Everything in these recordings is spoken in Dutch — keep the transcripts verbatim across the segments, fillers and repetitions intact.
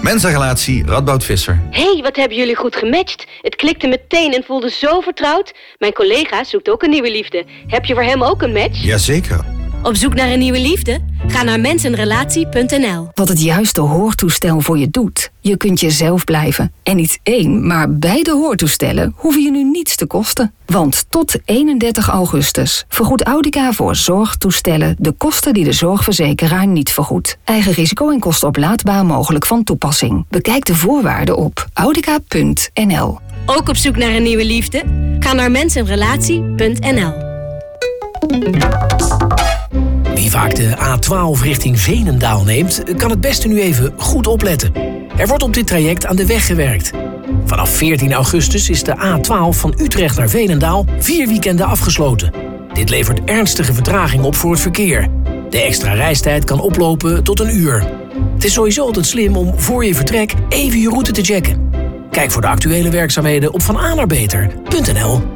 Mensenrelatie Radboud Visser. Hé, hey, wat hebben jullie goed gematcht. Het klikte meteen en voelde zo vertrouwd. Mijn collega zoekt ook een nieuwe liefde. Heb je voor hem ook een match? Jazeker. Op zoek naar een nieuwe liefde? Ga naar mensenrelatie punt n l. Wat het juiste hoortoestel voor je doet. Je kunt jezelf blijven. En niet één, maar beide hoortoestellen hoeven je nu niets te kosten. Want tot eenendertig augustus vergoedt Audica voor zorgtoestellen de kosten die de zorgverzekeraar niet vergoedt. Eigen risico en kostenoplaadbaar mogelijk van toepassing. Bekijk de voorwaarden op audica punt n l. Ook op zoek naar een nieuwe liefde? Ga naar mensenrelatie punt n l. Wie vaak de A twaalf richting Veenendaal neemt, kan het beste nu even goed opletten. Er wordt op dit traject aan de weg gewerkt. Vanaf veertien augustus is de A twaalf van Utrecht naar Veenendaal vier weekenden afgesloten. Dit levert ernstige vertraging op voor het verkeer. De extra reistijd kan oplopen tot een uur. Het is sowieso altijd slim om voor je vertrek even je route te checken. Kijk voor de actuele werkzaamheden op van a naar beter punt n l.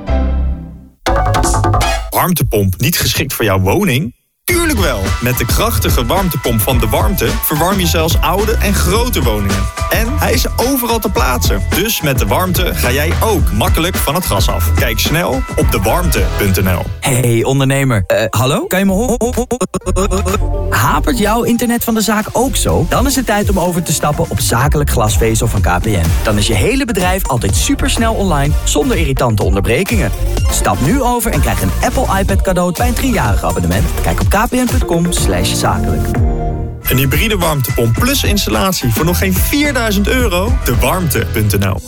Warmtepomp niet geschikt voor jouw woning? Tuurlijk wel! Met de krachtige warmtepomp van De Warmte verwarm je zelfs oude en grote woningen. En hij is overal te plaatsen. Dus met De Warmte ga jij ook makkelijk van het gas af. Kijk snel op de warmte punt n l. Hey ondernemer, uh, hallo? Kan je me horen? Hapert jouw internet van de zaak ook zo? Dan is het tijd om over te stappen op zakelijk glasvezel van K P N. Dan is je hele bedrijf altijd supersnel online zonder irritante onderbrekingen. Stap nu over en krijg een Apple iPad cadeau bij een driejarig abonnement. Kijk op k p n punt com slash zakelijk. Een hybride warmtepomp plus installatie voor nog geen vierduizend euro? de warmte punt n l.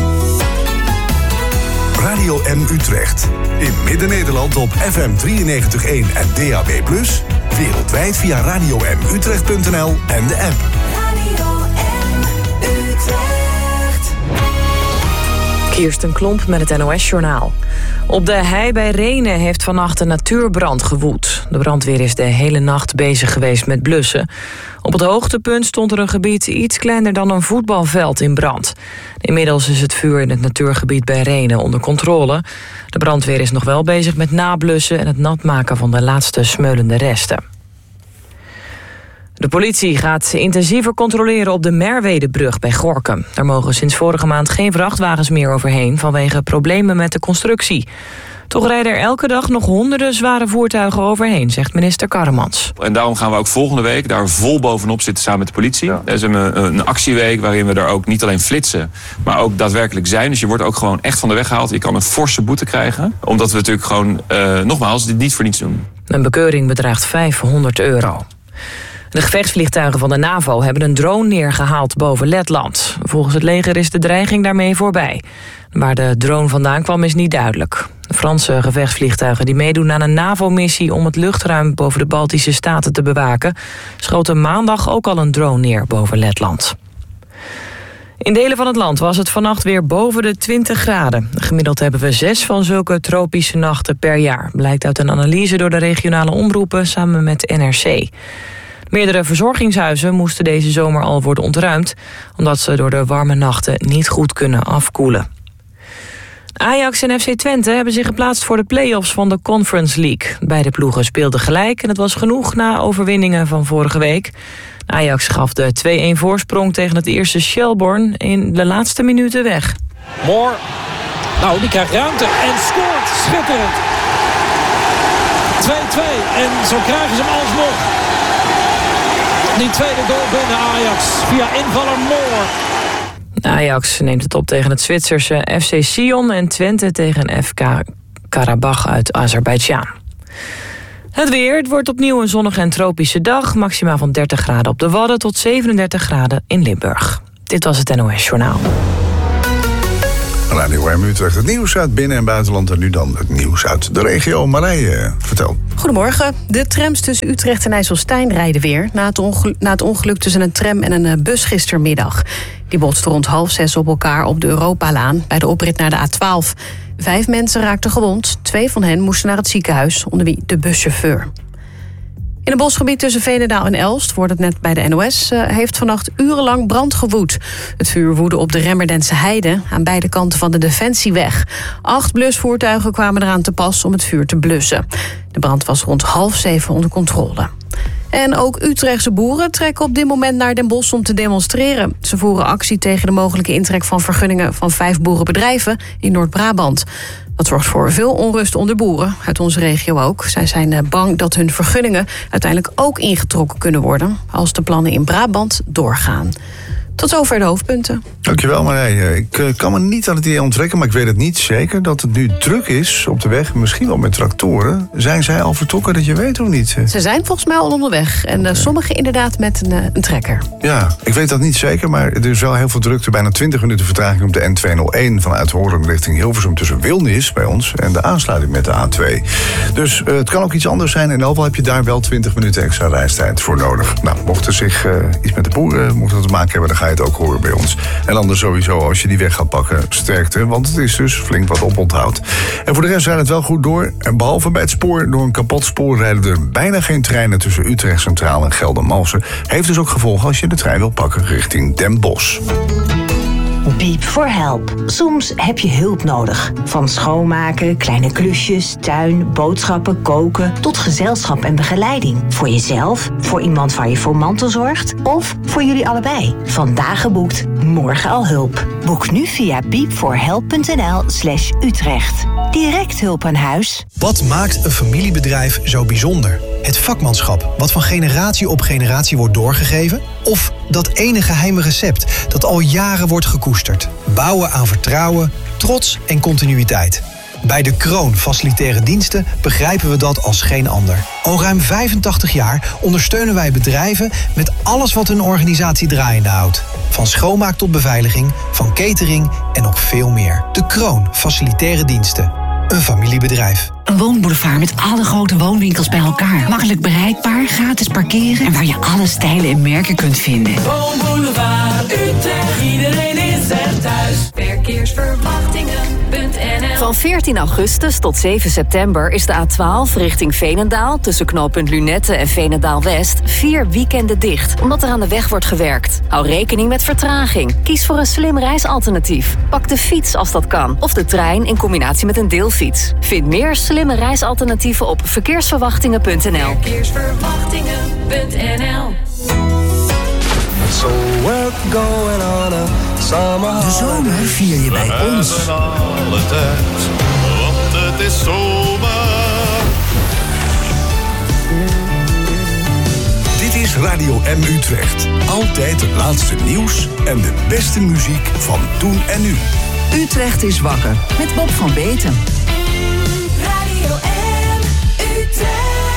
Radio M Utrecht. In Midden-Nederland op F M drieënnegentig komma één en D A B plus. Wereldwijd via radio m utrecht punt n l en de app. Radio M Utrecht. Kirsten Klomp met het N O S-journaal. Op de hei bij Rhenen heeft vannacht een natuurbrand gewoed. De brandweer is de hele nacht bezig geweest met blussen. Op het hoogtepunt stond er een gebied iets kleiner dan een voetbalveld in brand. Inmiddels is het vuur in het natuurgebied bij Rhenen onder controle. De brandweer is nog wel bezig met nablussen en het natmaken van de laatste smeulende resten. De politie gaat intensiever controleren op de Merwedebrug bij Gorinchem. Daar mogen sinds vorige maand geen vrachtwagens meer overheen vanwege problemen met de constructie. Toch rijden er elke dag nog honderden zware voertuigen overheen, zegt minister Karremans. En daarom gaan we ook volgende week daar vol bovenop zitten samen met de politie. Ja. Er is een, een actieweek waarin we er ook niet alleen flitsen, maar ook daadwerkelijk zijn. Dus je wordt ook gewoon echt van de weg gehaald. Je kan een forse boete krijgen, omdat we natuurlijk gewoon, uh, nogmaals, dit niet voor niets doen. Een bekeuring bedraagt vijfhonderd euro. De gevechtsvliegtuigen van de NAVO hebben een drone neergehaald boven Letland. Volgens het leger is de dreiging daarmee voorbij. Waar de drone vandaan kwam is niet duidelijk. De Franse gevechtsvliegtuigen die meedoen aan een NAVO-missie om het luchtruim boven de Baltische Staten te bewaken, schoten maandag ook al een drone neer boven Letland. In delen van het land was het vannacht weer boven de twintig graden. Gemiddeld hebben we zes van zulke tropische nachten per jaar. Blijkt uit een analyse door de regionale omroepen samen met N R C. Meerdere verzorgingshuizen moesten deze zomer al worden ontruimd, omdat ze door de warme nachten niet goed kunnen afkoelen. Ajax en F C Twente hebben zich geplaatst voor de play-offs van de Conference League. Beide ploegen speelden gelijk en het was genoeg na overwinningen van vorige week. Ajax gaf de twee-een voorsprong tegen het eerste Shelbourne in de laatste minuten weg. Moore, nou die krijgt ruimte en scoort, schitterend. twee-twee en zo krijgen ze hem alsnog. Die tweede goal binnen Ajax via invaller Moore. Ajax neemt het op tegen het Zwitserse F C Sion en Twente tegen F K Karabach uit Azerbeidzjan. Het weer, het wordt opnieuw een zonnige en tropische dag. Maxima van dertig graden op de Wadden tot zevenendertig graden in Limburg. Dit was het N O S-journaal. Radio M Utrecht, het nieuws uit binnen- en buitenland. En nu dan het nieuws uit de regio. Marije, vertel. Goedemorgen. De trams tussen Utrecht en IJsselstein rijden weer na het, ongeluk, na het ongeluk tussen een tram en een bus gistermiddag. Die botsten rond half zes op elkaar op de Europalaan bij de oprit naar de A twaalf. Vijf mensen raakten gewond. Twee van hen moesten naar het ziekenhuis, onder wie de buschauffeur. In een bosgebied tussen Veenendaal en Elst, wordt het net bij de N O S, uh, heeft vannacht urenlang brand gewoed. Het vuur woedde op de Remmerdense Heide aan beide kanten van de Defensieweg. Acht blusvoertuigen kwamen eraan te pas om het vuur te blussen. De brand was rond half zeven onder controle. En ook Utrechtse boeren trekken op dit moment naar Den Bosch om te demonstreren. Ze voeren actie tegen de mogelijke intrek van vergunningen van vijf boerenbedrijven in Noord-Brabant. Dat zorgt voor veel onrust onder boeren, uit onze regio ook. Zij zijn bang dat hun vergunningen uiteindelijk ook ingetrokken kunnen worden als de plannen in Brabant doorgaan. Tot zover de hoofdpunten. Dankjewel Marije. Ik uh, kan me niet aan het idee onttrekken, maar ik weet het niet zeker dat het nu druk is op de weg, misschien wel met tractoren. Zijn zij al vertrokken, dat je weet of niet? Ze zijn volgens mij al onderweg en uh, sommigen inderdaad met een, uh, een trekker. Ja, ik weet dat niet zeker, maar er is wel heel veel drukte. Bijna twintig minuten vertraging op de N tweehonderdéén vanuit Hoorn richting Hilversum tussen Wilnis bij ons en de aansluiting met de A twee. Dus uh, het kan ook iets anders zijn en in elk geval heb je daar wel twintig minuten extra reistijd voor nodig. Nou, mocht er zich uh, iets met de boeren mocht dat te maken hebben, dan ga je het ook horen bij ons. En anders sowieso, als je die weg gaat pakken, sterkte. Want het is dus flink wat oponthoud. En voor de rest rijdt het wel goed door. En behalve bij het spoor, door een kapot spoor rijden er bijna geen treinen tussen Utrecht Centraal en Geldermalsen. Heeft dus ook gevolgen als je de trein wil pakken richting Den Bosch. Beep for help. Soms heb je hulp nodig. Van schoonmaken, kleine klusjes, tuin, boodschappen, koken, tot gezelschap en begeleiding. Voor jezelf, voor iemand waar je voor mantelzorgt of voor jullie allebei. Vandaag geboekt, morgen al hulp. Boek nu via beepforhelp.nl slash Utrecht. Direct hulp aan huis. Wat maakt een familiebedrijf zo bijzonder? Het vakmanschap, wat van generatie op generatie wordt doorgegeven? Of dat ene geheime recept dat al jaren wordt gekoesterd? Bouwen aan vertrouwen, trots en continuïteit. Bij De Kroon Facilitaire Diensten begrijpen we dat als geen ander. Al ruim vijfentachtig jaar ondersteunen wij bedrijven met alles wat hun organisatie draaiende houdt. Van schoonmaak tot beveiliging, van catering en nog veel meer. De Kroon Facilitaire Diensten. Een familiebedrijf. Een woonboulevard met alle grote woonwinkels bij elkaar. Makkelijk bereikbaar, gratis parkeren en waar je alle stijlen en merken kunt vinden. Woonboulevard Utrecht, iedereen is er thuis. Verkeersverwachtingen punt n l. Van veertien augustus tot zeven september is de A twaalf richting Veenendaal tussen knooppunt Lunette en Veenendaal-West vier weekenden dicht, omdat er aan de weg wordt gewerkt. Hou rekening met vertraging. Kies voor een slim reisalternatief. Pak de fiets als dat kan, of de trein in combinatie met een deelfiets. Vind meer slimme reisalternatieven op verkeersverwachtingen punt n l. Verkeersverwachtingen punt n l. De zomer vier je bij ons. Alle tijd, want het is zomer. Dit is Radio M Utrecht. Altijd het laatste nieuws en de beste muziek van toen en nu. Utrecht is wakker met Bob van Beten. Radio M Utrecht.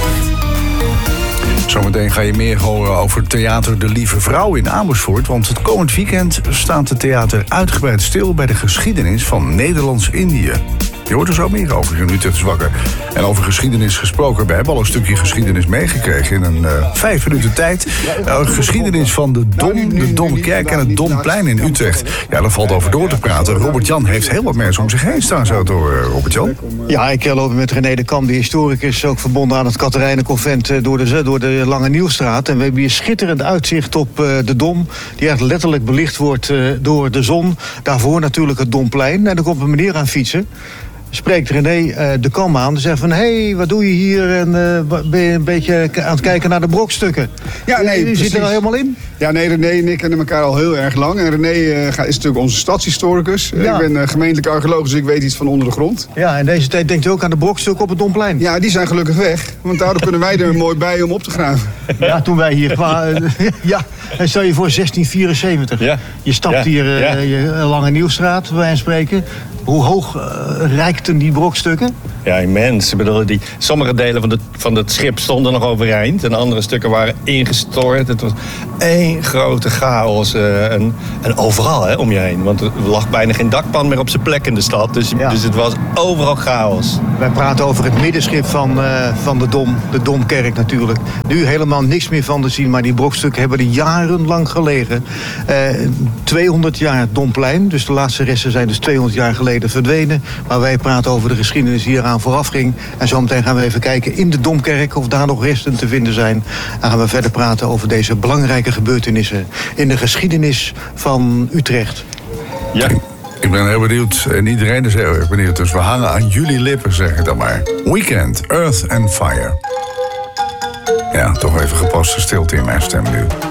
Zometeen ga je meer horen over Theater De Lieve Vrouw in Amersfoort. Want het komend weekend staat het theater uitgebreid stil bij de geschiedenis van Nederlands-Indië. Je hoort er zo meer over in Utrecht is wakker. En over geschiedenis gesproken. We hebben al een stukje geschiedenis meegekregen in een uh, vijf minuten tijd. Uh, geschiedenis van de Dom, de Domkerk en het Domplein in Utrecht. Ja, daar valt over door te praten. Robert-Jan heeft heel wat mensen om zich heen staan zo door, uh, Robert-Jan. Ja, ik loop met René de Kam, de historicus, ook verbonden aan het Katerijnenconvent door de, door de Lange Nieuwstraat. En we hebben hier schitterend uitzicht op uh, de Dom, die echt letterlijk belicht wordt uh, door de zon. Daarvoor natuurlijk het Domplein. En er komt een meneer aan fietsen. Spreekt René uh, de Kam aan en zegt van... hé, hey, wat doe je hier en uh, ben je een beetje aan het kijken naar de brokstukken? Ja, nee, je zit er al helemaal in? Ja, nee, René en ik kennen elkaar al heel erg lang. En René uh, is natuurlijk onze stadshistoricus. Ja. Ik ben uh, gemeentelijk archeoloog, dus ik weet iets van onder de grond. Ja, en deze tijd denkt u ook aan de brokstukken op het Domplein? Ja, die zijn gelukkig weg. Want daardoor kunnen wij er mooi bij om op te graven. Ja, toen wij hier kwamen... ja, stel je voor zestien vierenzeventig. Ja. Je stapt ja. hier uh, ja. je Lange Nieuwstraat, bij wijze van spreken. Hoe hoog uh, reikten die brokstukken? Ja, immens. Ik bedoel, die, sommige delen van, de, van het schip stonden nog overeind. En andere stukken waren ingestort. Het was één grote chaos. Uh, en, en overal hè, om je heen. Want er lag bijna geen dakpan meer op zijn plek in de stad. Dus, ja. dus het was overal chaos. Wij praten over het middenschip van, uh, van de Dom. De Domkerk natuurlijk. Nu helemaal niks meer van te zien. Maar die brokstukken hebben er jarenlang gelegen. Uh, tweehonderd jaar Domplein. Dus de laatste resten zijn dus tweehonderd jaar geleden verdwenen. Maar wij praten over de geschiedenis die eraan vooraf ging. En zometeen gaan we even kijken in de Domkerk of daar nog resten te vinden zijn. En gaan we verder praten over deze belangrijke gebeurtenissen in de geschiedenis van Utrecht. Ja. Ik ben heel benieuwd en iedereen is heel erg benieuwd. Dus we hangen aan jullie lippen, zeg ik dan maar. Weekend, Earth and Fire. Ja, toch even gepaste stilte in mijn stem nu.